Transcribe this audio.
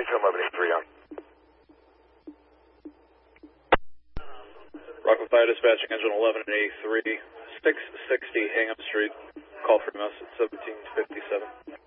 engine 1183 on. Rockland Fire dispatching engine 1183, 660 Hingham Street. Call for us at 1757.